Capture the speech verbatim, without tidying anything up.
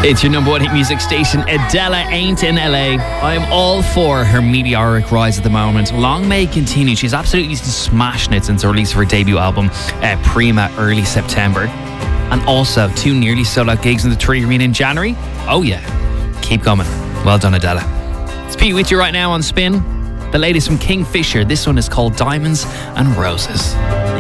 It's your number one hit music station. Adele ain't in L A. I am all for her meteoric rise at the moment. Long may it continue. She's absolutely smashing it since the release of her debut album, uh, Prima, early September. And also two nearly sold out gigs in the Three Arena in January. Oh yeah, keep coming. Well done, Adele. It's Pete with you right now on Spin. The latest from Kingfisher. This one is called Diamonds and Roses.